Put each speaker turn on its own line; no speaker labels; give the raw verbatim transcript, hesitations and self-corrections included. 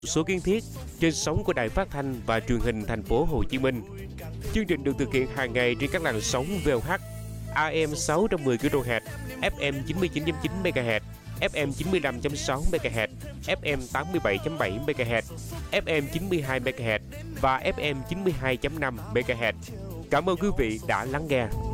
số kiến thiết trên sóng của Đài Phát thanh và Truyền hình Thành phố Hồ Chí Minh. Chương trình được thực hiện hàng ngày trên các làn sóng vê o hát, a em sáu trăm mười ki lô héc, ép em chín mươi chín phẩy chín mê ga héc, ép em chín mươi lăm phẩy sáu mê ga héc, ép em tám mươi bảy phẩy bảy mê ga héc, ép em chín mươi hai mê ga héc và ép em chín mươi hai phẩy năm mê ga héc. Cảm ơn quý vị đã lắng nghe.